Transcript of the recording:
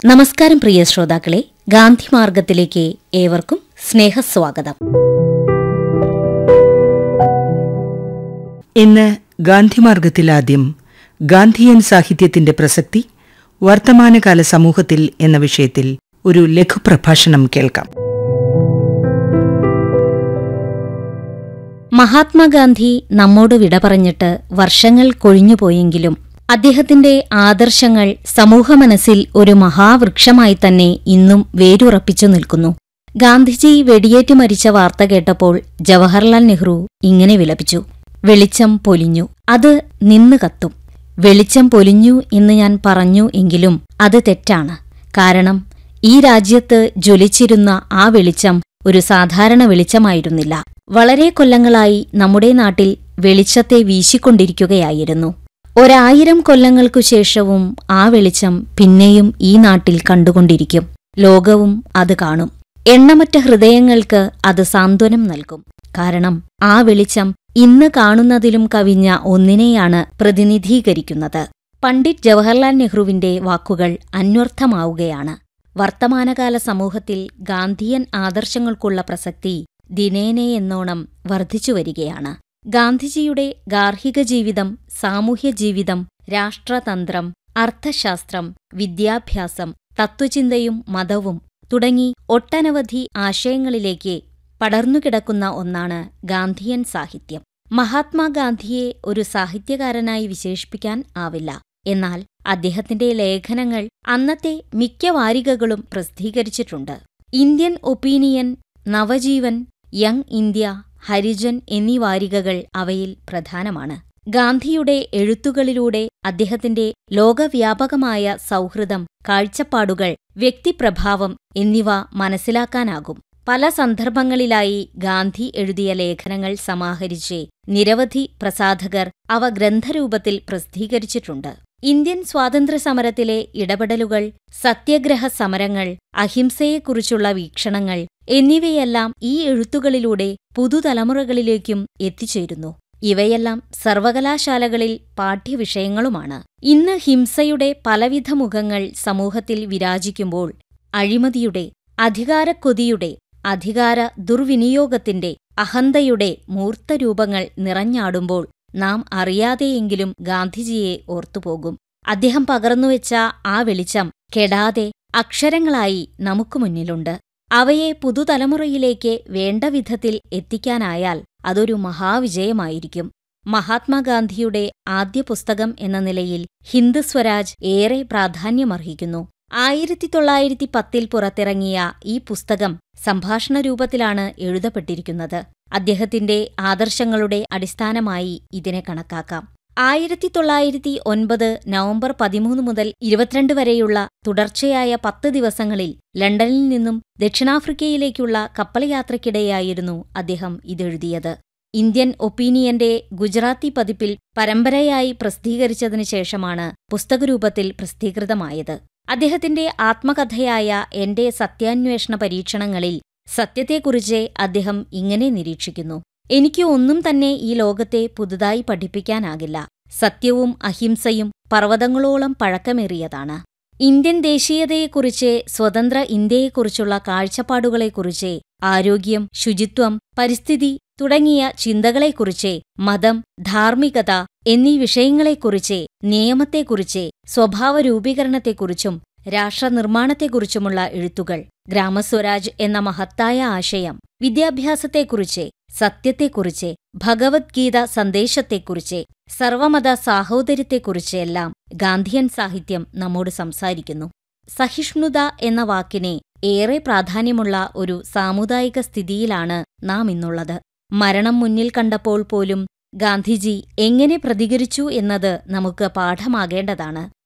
നമസ്കാരം പ്രിയ ശ്രോതാക്കളെ, ഗാന്ധി മാർഗത്തിലേക്ക് ഏവർക്കും സ്നേഹസ്വാഗതം. ഇന്ന് ഗാന്ധിമാർഗത്തിൽ ആദ്യം ഗാന്ധിയൻ സാഹിത്യത്തിന്റെ പ്രസക്തി വർത്തമാനകാല സമൂഹത്തിൽ എന്ന വിഷയത്തിൽ ഒരു ലഘുപ്രഭാഷണം കേൾക്കാം. മഹാത്മാഗാന്ധി നമ്മോട് വിട പറഞ്ഞിട്ട് വർഷങ്ങൾ കൊഴിഞ്ഞുപോയെങ്കിലും അദ്ദേഹത്തിന്റെ ആദർശങ്ങൾ സമൂഹമനസ്സിൽ ഒരു മഹാവൃക്ഷമായി തന്നെ ഇന്നും വേരുറപ്പിച്ചു നിൽക്കുന്നു. ഗാന്ധിജി വെടിയേറ്റ് മരിച്ച വാർത്ത കേട്ടപ്പോൾ ജവഹർലാൽ നെഹ്റു ഇങ്ങനെ വിലപിച്ചു: വെളിച്ചം പൊലിഞ്ഞു, അത് നിന്ന് കത്തും. വെളിച്ചം പൊലിഞ്ഞു എന്ന് ഞാൻ പറഞ്ഞു എങ്കിലും അത് തെറ്റാണ്. കാരണം ഈ രാജ്യത്ത് ജ്വലിച്ചിരുന്ന ആ വെളിച്ചം ഒരു സാധാരണ വെളിച്ചമായിരുന്നില്ല. വളരെ കൊല്ലങ്ങളായി നമ്മുടെ നാട്ടിൽ വെളിച്ചത്തെ വീശിക്കൊണ്ടിരിക്കുകയായിരുന്നു. 1000 കൊല്ലങ്ങൾക്കു ശേഷവും ആ വെളിച്ചം പിന്നെയും ഈ നാട്ടിൽ കണ്ടുകൊണ്ടിരിക്കും. ലോകവും അത് കാണും. എണ്ണമറ്റ ഹൃദയങ്ങൾക്ക് അത് സാന്ത്വനം നൽകും. കാരണം ആ വെളിച്ചം ഇന്ന് കാണുന്നതിലും കവിഞ്ഞ ഒന്നിനെയാണ് പ്രതിനിധീകരിക്കുന്നത്. പണ്ഡിറ്റ് ജവഹർലാൽ നെഹ്റുവിന്റെ വാക്കുകൾ അന്വർത്ഥമാവുകയാണ്. വർത്തമാനകാല സമൂഹത്തിൽ ഗാന്ധിയൻ ആദർശങ്ങൾക്കുള്ള പ്രസക്തി ദിനേനയെന്നോണം വർദ്ധിച്ചുവരികയാണ്. ഗാന്ധിജിയുടെ ഗാർഹിക ജീവിതം, സാമൂഹ്യ ജീവിതം, രാഷ്ട്രതന്ത്രം, അർത്ഥശാസ്ത്രം, വിദ്യാഭ്യാസം, തത്വചിന്തയും മതവും തുടങ്ങി ഒട്ടനവധി ആശയങ്ങളിലേക്ക് പടർന്നുകിടക്കുന്ന ഒന്നാണ് ഗാന്ധിയൻ സാഹിത്യം. മഹാത്മാഗാന്ധിയെ ഒരു സാഹിത്യകാരനായി വിശേഷിപ്പിക്കാൻ ആവില്ല. എന്നാൽ അദ്ദേഹത്തിന്റെ ലേഖനങ്ങൾ അന്നത്തെ മിക്ക വാരികകളും പ്രസിദ്ധീകരിച്ചിട്ടുണ്ട്. Indian opinion, Navajeevan, young India, Harijan എന്നീ വാരികകൾ അവയിൽ പ്രധാനമാണ്. ഗാന്ധിയുടെ എഴുത്തുകളിലൂടെ അദ്ദേഹത്തിന്റെ ലോകവ്യാപകമായ സൗഹൃദം, കാഴ്ചപ്പാടുകൾ, വ്യക്തിപ്രഭാവം എന്നിവ മനസ്സിലാക്കാനാകും. പല സന്ദർഭങ്ങളിലായി ഗാന്ധി എഴുതിയ ലേഖനങ്ങൾ സമാഹരിച്ച് നിരവധി പ്രസാധകർ അവ ഗ്രന്ഥരൂപത്തിൽ പ്രസിദ്ധീകരിച്ചിട്ടുണ്ട്. ഇന്ത്യൻ സ്വാതന്ത്ര്യസമരത്തിലെ ഇടപെടലുകൾ, സത്യഗ്രഹ സമരങ്ങൾ, അഹിംസയെക്കുറിച്ചുള്ള വീക്ഷണങ്ങൾ എന്നിവയെല്ലാം ഈ എഴുത്തുകളിലൂടെ പുതുതലമുറകളിലേക്കും എത്തിച്ചേരുന്നു. ഇവയെല്ലാം സർവകലാശാലകളിൽ പാഠ്യവിഷയങ്ങളുമാണ്. ഇന്ന് ഹിംസയുടെ പലവിധ മുഖങ്ങൾ സമൂഹത്തിൽ വിരാജിക്കുമ്പോൾ, അഴിമതിയുടെ, അധികാരക്കൊതിയുടെ, അധികാര ദുർവിനിയോഗത്തിന്റെ, അഹന്തയുടെ മൂർത്തരൂപങ്ങൾ നിറഞ്ഞാടുമ്പോൾ നാം അറിയാതെയെങ്കിലും ഗാന്ധിജിയെ ഓർത്തുപോകും. അദ്ദേഹം പകർന്നുവെച്ച ആ വെളിച്ചം കെടാതെ അക്ഷരങ്ങളായി നമുക്ക് മുന്നിലുണ്ട്. അവയെ പുതുതലമുറയിലേക്ക് വേണ്ട വിധത്തിൽ എത്തിക്കാനായാൽ അതൊരു മഹാവിജയമായിരിക്കും. മഹാത്മാഗാന്ധിയുടെ ആദ്യ പുസ്തകം എന്ന നിലയിൽ ഹിന്ദ് സ്വരാജ് ഏറെ പ്രാധാന്യമർഹിക്കുന്നു. 1910 പുറത്തിറങ്ങിയ ഈ പുസ്തകം സംഭാഷണ രൂപത്തിലാണ് എഴുതപ്പെട്ടിരിക്കുന്നത്. അദ്ദേഹത്തിന്റെ ആദർശങ്ങളുടെ അടിസ്ഥാനമായി ഇതിനെ കണക്കാക്കാം. 1909 നവംബർ 13 മുതൽ 22 വരെയുള്ള തുടർച്ചയായ 10 ദിവസങ്ങളിൽ ലണ്ടനിൽ നിന്നും ദക്ഷിണാഫ്രിക്കയിലേക്കുള്ള കപ്പൽ യാത്രയ്ക്കിടെയായിരുന്നു അദ്ദേഹം ഇതെഴുതിയത്. ഇന്ത്യൻ ഒപ്പീനിയന്റെ ഗുജറാത്തി പതിപ്പിൽ പരമ്പരയായി പ്രസിദ്ധീകരിച്ചതിനു ശേഷമാണ് പുസ്തകരൂപത്തിൽ പ്രസിദ്ധീകൃതമായത്. അദ്ദേഹത്തിന്റെ ആത്മകഥയായ എന്റെ സത്യാന്വേഷണ പരീക്ഷണങ്ങളിൽ സത്യത്തെക്കുറിച്ച് അദ്ദേഹം ഇങ്ങനെ നിരീക്ഷിക്കുന്നു: എനിക്ക് ഒന്നും തന്നെ ഈ ലോകത്തെ പുതുതായി പഠിപ്പിക്കാനാകില്ല. സത്യവും അഹിംസയും പർവ്വതങ്ങളോളം പഴക്കമേറിയതാണ്. ഇന്ത്യൻ ദേശീയതയെക്കുറിച്ച്, സ്വതന്ത്ര ഇന്ത്യയെക്കുറിച്ചുള്ള കാഴ്ചപ്പാടുകളെക്കുറിച്ച്, ആരോഗ്യം, ശുചിത്വം, പരിസ്ഥിതി തുടങ്ങിയ ചിന്തകളെക്കുറിച്ച്, മതം, ധാർമ്മികത എന്നീ വിഷയങ്ങളെക്കുറിച്ച്, നിയമത്തെക്കുറിച്ച്, സ്വഭാവരൂപീകരണത്തെക്കുറിച്ചും രാഷ്ട്രനിർമ്മാണത്തെക്കുറിച്ചുമുള്ള എഴുത്തുകൾ, ഗ്രാമസ്വരാജ് എന്ന മഹത്തായ ആശയം, വിദ്യാഭ്യാസത്തെക്കുറിച്ച്, സത്യത്തെക്കുറിച്ച്, ഭഗവത്ഗീത സന്ദേശത്തെക്കുറിച്ച്, സർവമത സാഹോദര്യത്തെക്കുറിച്ച് എല്ലാം ഗാന്ധിയൻ സാഹിത്യം നമ്മോട് സംസാരിക്കുന്നു. സഹിഷ്ണുത എന്ന വാക്കിനെ ഏറെ പ്രാധാന്യമുള്ള ഒരു സാമുദായിക സ്ഥിതിയിലാണ് നാം ഇന്നുള്ളത്. മരണം മുന്നിൽ കണ്ടപ്പോൾ പോലും ഗാന്ധിജി എങ്ങനെ പ്രതികരിച്ചു എന്നത് നമുക്ക് പാഠമാകേണ്ടതാണ്.